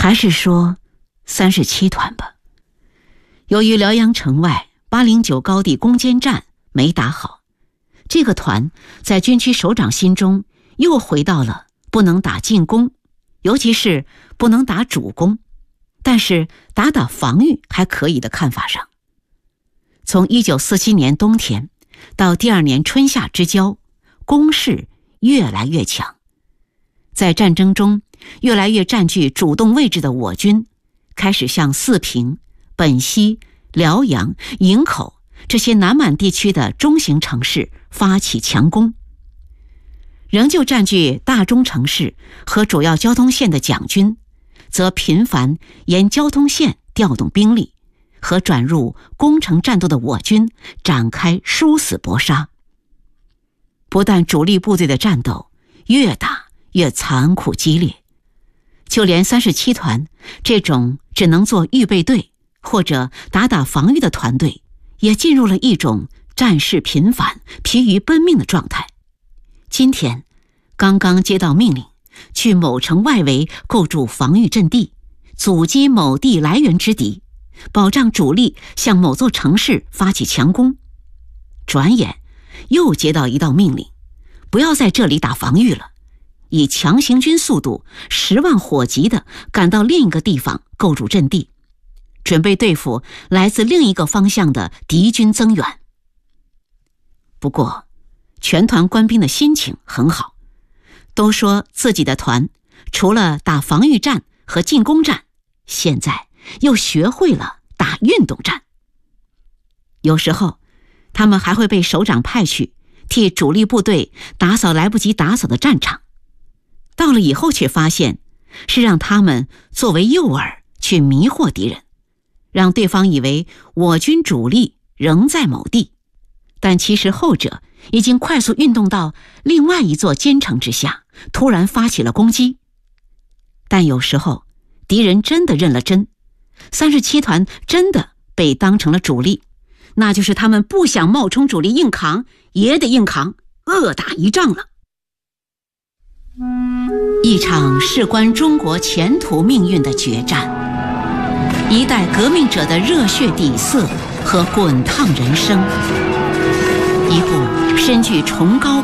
还是说37团吧。由于辽阳城外809高地攻坚战没打好，这个团在军区首长心中又回到了不能打进攻，尤其是不能打主攻，但是打防御还可以的看法上。从1947年冬天到第2年春夏之交，攻势越来越强。在战争中越来越占据主动位置的我军，开始向四平、本溪、辽阳、营口这些南满地区的中型城市发起强攻。仍旧占据大中城市和主要交通线的蒋军，则频繁沿交通线调动兵力，和转入攻城战斗的我军展开殊死搏杀。不但主力部队的战斗越打越残酷激烈，就连37团这种只能做预备队或者打防御的团队，也进入了一种战事频繁、疲于奔命的状态。今天刚刚接到命令，去某城外围构筑防御阵地，阻击某地来源之敌，保障主力向某座城市发起强攻。转眼又接到一道命令，不要在这里打防御了，以强行军速度10万火急地赶到另一个地方构筑阵地，准备对付来自另一个方向的敌军增援。不过全团官兵的心情很好，都说自己的团除了打防御战和进攻战，现在又学会了打运动战。有时候他们还会被首长派去替主力部队打扫来不及打扫的战场，到了以后却发现是让他们作为诱饵去迷惑敌人，让对方以为我军主力仍在某地，但其实后者已经快速运动到另外一座坚城之下，突然发起了攻击。但有时候敌人真的认了真，37团真的被当成了主力，那就是他们不想冒充主力硬扛也得硬扛，恶打一仗了。一场事关中国前途命运的决战，一代革命者的热血底色和滚烫人生，一部深具崇高